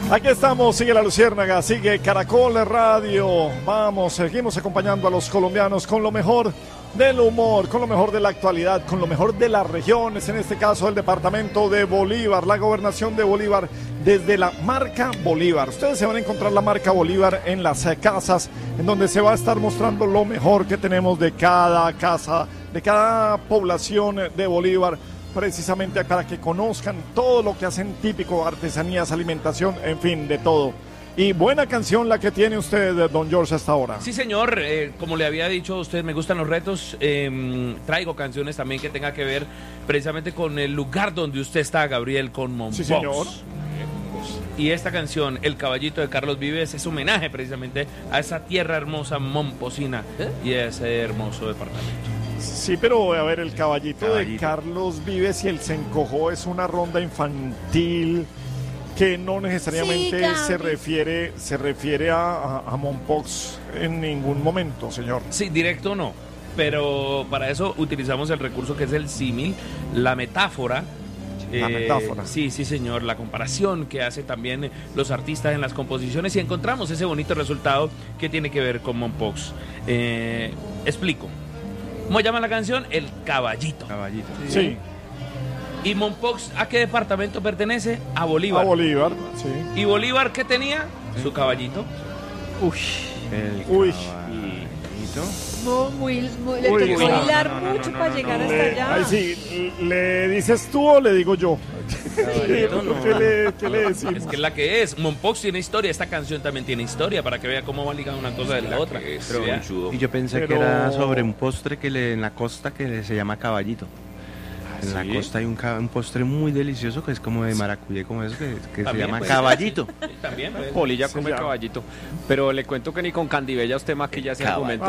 Aquí estamos, sigue La Luciérnaga, sigue Caracol Radio. Vamos, seguimos acompañando a los colombianos con lo mejor del humor, con lo mejor de la actualidad, con lo mejor de las regiones, en este caso el departamento de Bolívar, la gobernación de Bolívar, desde la marca Bolívar. Ustedes se van a encontrar la marca Bolívar en las casas, en donde se va a estar mostrando lo mejor que tenemos de cada casa, de cada población de Bolívar, precisamente para que conozcan todo lo que hacen típico, artesanías, alimentación, en fin, de todo. Y buena canción la que tiene usted, don George, hasta ahora. Sí, señor, como le había dicho a usted, me gustan los retos. Traigo canciones también que tenga que ver precisamente con el lugar donde usted está, Gabriel, con Mompox. Sí, señor. Y esta canción, El Caballito de Carlos Vives, es homenaje precisamente a esa tierra hermosa momposina y a ese hermoso departamento. Sí, pero a ver, El Caballito de Carlos Vives y el Se Encojó es una ronda infantil que no necesariamente se refiere a Mompox en ningún momento, señor. Sí, directo no, pero para eso utilizamos el recurso que es el símil, la metáfora. La metáfora. Sí, señor, la comparación que hace también los artistas en las composiciones y encontramos ese bonito resultado que tiene que ver con Mompox. Explico. ¿Cómo llama la canción? El Caballito. Caballito. Sí. ¿Y Mompox a qué departamento pertenece? A Bolívar. A Bolívar, sí. ¿Y Bolívar qué tenía? Su caballito. El Uy. caballito. Le tocó hilar mucho para llegar hasta allá. Ay, sí, ¿le dices tú o le digo yo? ¿Qué le decimos? Es que es la que es. Mompox tiene historia, esta canción también tiene historia para que vea cómo va ligada una cosa de la otra. Y yo pensé que era sobre un postre en la costa que se llama caballito. En la costa hay un postre muy delicioso que es como de maracuyá, como eso, que se llama caballito. Sí, también. Polilla come caballito. Pero le cuento que ni con Candibella usted maquilla ese argumento.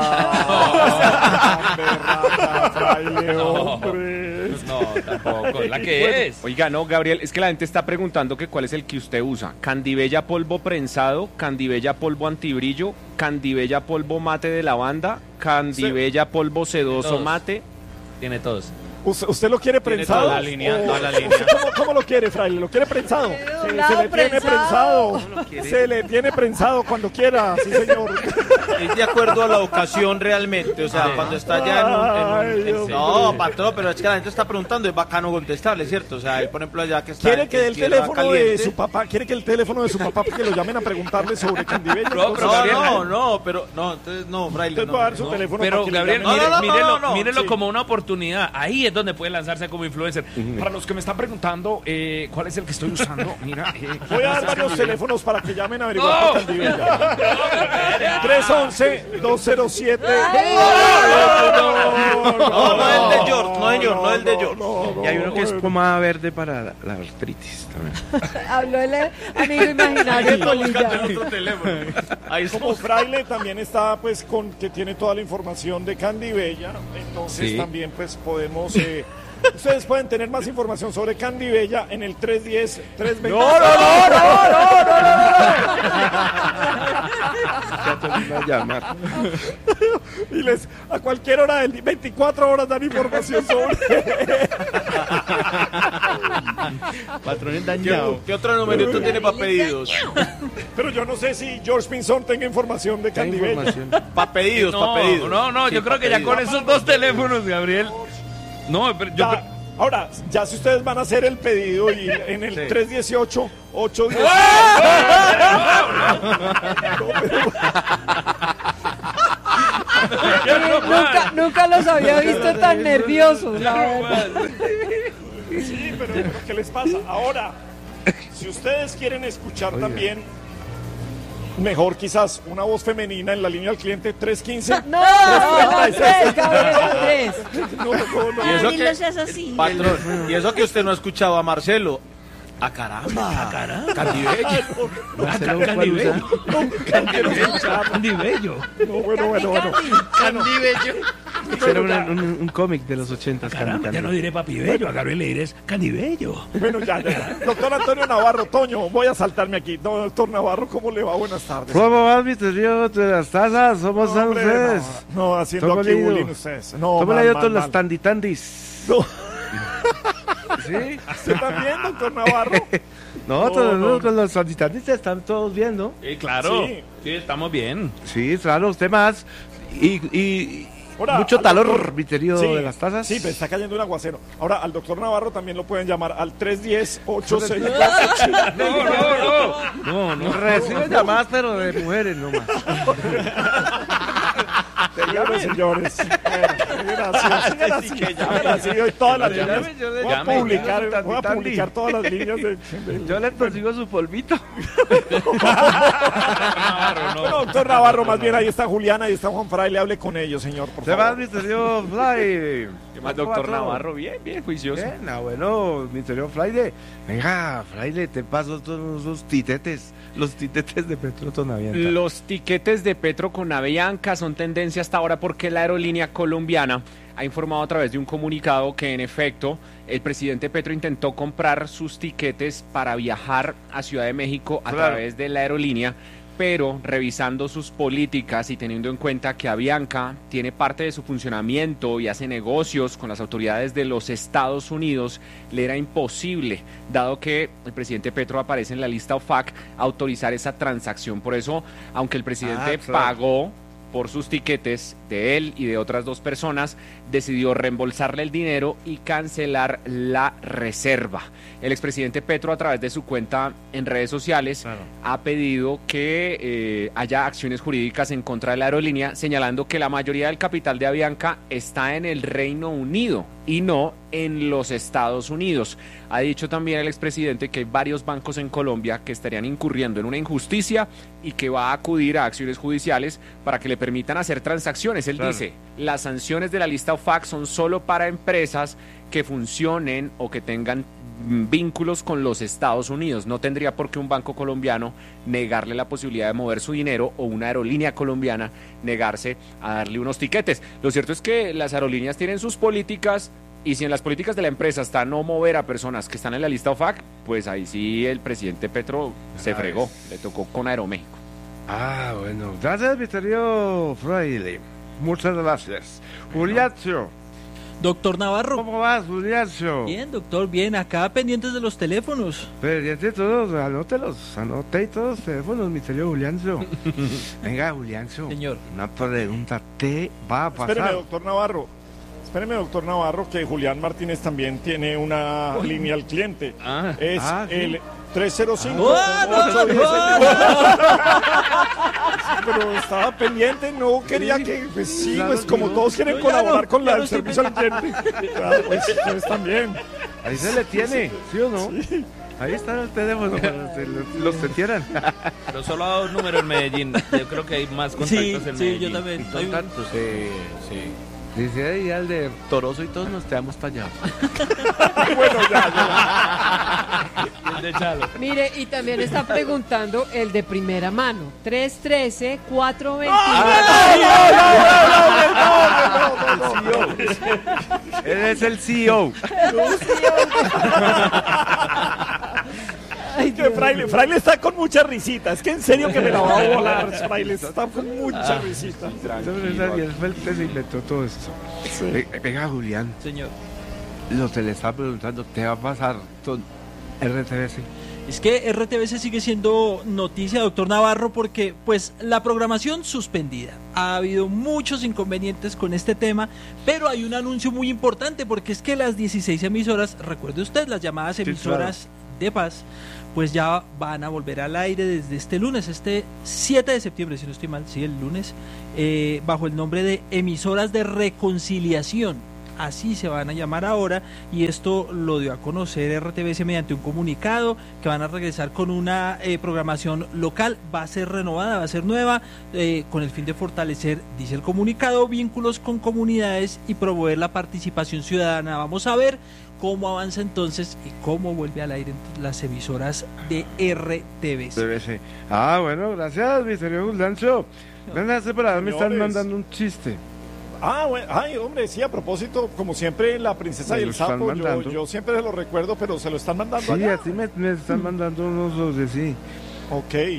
No, tampoco. La que es. Oiga, no, Gabriel, es que la gente está preguntando que cuál es el que usted usa. Candibella polvo prensado, Candibella polvo antibrillo, Candibella polvo mate de lavanda, Candibella polvo sedoso mate. Tiene todos. ¿Usted lo quiere prensado? Toda la línea. ¿Cómo lo quiere, fraile? ¿Lo quiere prensado? Se le tiene prensado. Se le tiene prensado cuando quiera, sí, señor. Es de acuerdo a la ocasión realmente, o sea, cuando está ya no, patrón, pero es que la gente está preguntando, es bacano contestarle, ¿cierto? O sea, él, por ejemplo, allá que está... ¿Quiere que dé el teléfono de su papá? ¿Quiere que el teléfono de su papá para que lo llamen a preguntarle sobre Candibella? Entonces no, fraile, Usted puede dar su teléfono. Pero Gabriel, mírelo sí, como una oportunidad. Ahí es donde puede lanzarse como influencer. Para los que me están preguntando cuál es el que estoy usando, mira. Voy a dar varios teléfonos para que llamen a averiguar por Candibella. 311-207. No el de George, no el de George. Y hay uno que es pomada verde para la artritis también. Habló el amigo imaginario de Polilla. Ahí como fraile también está pues que tiene toda la información de Candibella, entonces también pues podemos ustedes pueden tener más información sobre Candibella en el 310-320. No. Y a cualquier hora del 24 horas dan información sobre. Patrones dañados. ¿Qué otro numerito tiene para pedidos? Pero yo no sé si George Pinzón tenga información de Candibella. Para pedidos. No, yo creo que ya con esos dos teléfonos, Gabriel. No, pero yo ahora, ya si ustedes van a hacer el pedido y en el 318 810 Nunca los había visto tan nerviosos, la verdad. Sí, pero ¿qué les pasa? Ahora, si ustedes quieren escuchar también mejor quizás una voz femenina en la línea al cliente 315. No, Andrés, Gabriel, Andrés. No, patrón, y eso que usted no ha escuchado a Marcelo. ¡Ah, caramba! Candibella. Candibello. Bueno. Candibello. Era un cómic de los 80. Caramba, ya no diré papibello, a Gabriel le diré Candibello. Bueno, ya. Doctor Antonio Navarro, Toño, voy a saltarme aquí. Doctor Navarro, ¿cómo le va? Buenas tardes. ¿Cómo va mi teoría de las tazas? ¿Cómo están ustedes? No, haciendo aquí bullying ustedes. No, ¿Cómo le ha ido todas las tanditandis? No. ¿Sí? ¿Usted también, doctor Navarro? No, todos los sanitaristas están todos viendo. Claro, Sí. sí, estamos bien. Sí, claro, usted más. Y Ahora, mucho al talor, doctor- misterio Sí, de las tazas. Sí, pero está cayendo un aguacero. Ahora, al doctor Navarro también lo pueden llamar al 310-864. No. Reciben llamadas, pero de mujeres nomás. Señores. Bueno, gracias. Sigan así hoy todas las líneas. Voy a publicar todas las líneas de... Yo le consigo su polvito. Bueno, doctor Navarro, más bien ahí está Juliana, ahí está Juan Fraile, hable con ellos, señor, por Se va, favor. misterio Fly. ¿Qué más, doctor Navarro? Bien, juicioso. Bien, bueno, misterio Fraile. Venga, Fraile, te paso todos esos titetes. Los titetes de Petro Tonavienta. Los tiquetes de Petro con Avianca son tendencia hasta ahora porque la aerolínea colombiana ha informado a través de un comunicado que en efecto el presidente Petro intentó comprar sus tiquetes para viajar a Ciudad de México a través de la aerolínea, pero revisando sus políticas y teniendo en cuenta que Avianca tiene parte de su funcionamiento y hace negocios con las autoridades de los Estados Unidos, le era imposible, dado que el presidente Petro aparece en la lista OFAC, autorizar esa transacción. Por eso, aunque el presidente pagó por sus tiquetes de él y de otras 2 personas, decidió reembolsarle el dinero y cancelar la reserva. El expresidente Petro, a través de su cuenta en redes sociales, ha pedido que haya acciones jurídicas en contra de la aerolínea, señalando que la mayoría del capital de Avianca está en el Reino Unido y no en los Estados Unidos. Ha dicho también el expresidente que hay varios bancos en Colombia que estarían incurriendo en una injusticia y que va a acudir a acciones judiciales para que le permitan hacer transacciones. Él dice, las sanciones de la lista OFAC son solo para empresas que funcionen o que tengan vínculos con los Estados Unidos. No tendría por qué un banco colombiano negarle la posibilidad de mover su dinero o una aerolínea colombiana negarse a darle unos tiquetes. Lo cierto es que las aerolíneas tienen sus políticas y si en las políticas de la empresa está no mover a personas que están en la lista OFAC, pues ahí sí el presidente Petro se fregó, le tocó con Aeroméxico. Ah, bueno. Gracias, misterio Fraile. Muchas gracias. Juliacio. Doctor Navarro. ¿Cómo vas, Juliacio? Bien, doctor, bien. Acá pendientes de los teléfonos. Pendiente todos, anótelos. Anoté todos los teléfonos, misterio Juliancio. Venga, Juliancio. Señor. Una pregunta. ¿Qué va a pasar? Espéreme, doctor Navarro, que Julián Martínez también tiene una línea al cliente. Es el 305. Pero estaba pendiente, no quería que... Pues sí, pues como todos quieren colaborar con el servicio al cliente. Claro, pues ustedes también. Ahí se le tiene, ¿sí o no? Sí. Ahí están los teléfonos para que los sentieran. Pero solo a 2 números en Medellín. Yo creo que hay más contactos en Medellín. Sí, yo también. Contactos. Sí. Dice ahí al de Toroso y todos nos quedamos tallados. Bueno, ya. Mire, y también está preguntando el de primera mano. 313-420. Él es el CEO. Ay, que Fraile está con mucha risita. Es que en serio que me la va a volar. Fraile está con mucha risita. Él fue el que se inventó todo esto. Sí. Venga, Julián. Señor. Lo que le estaba preguntando, ¿qué va a pasar con RTBC? Es que RTBC sigue siendo noticia, doctor Navarro, porque pues la programación suspendida. Ha habido muchos inconvenientes con este tema, pero hay un anuncio muy importante, porque es que las 16 emisoras, recuerde usted, las llamadas emisoras de paz, pues ya van a volver al aire desde este lunes, este 7 de septiembre, si no estoy mal, sí, el lunes, bajo el nombre de Emisoras de Reconciliación. Así se van a llamar ahora, y esto lo dio a conocer RTBC mediante un comunicado, que van a regresar con una programación local, va a ser renovada, va a ser nueva, con el fin de fortalecer, dice el comunicado, vínculos con comunidades y promover la participación ciudadana. Vamos a ver cómo avanza entonces y cómo vuelve al aire las emisoras de RTBC. Ah, bueno, gracias, misterio Juliancio. Venga, separado, me están Señores. mandando un chiste. Ah, bueno, ay, hombre, sí, a propósito, como siempre, la princesa Me y lo el están sapo, mandando. yo siempre se lo recuerdo, pero se lo están mandando Sí, allá. a ti me están mandando unos dos de sí. Ok.